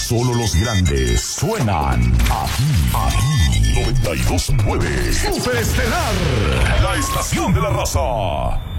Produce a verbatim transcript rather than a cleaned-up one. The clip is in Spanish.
Solo los grandes suenan aquí. Aquí. noventa y dos punto nueve. Superestelar. La estación de la raza.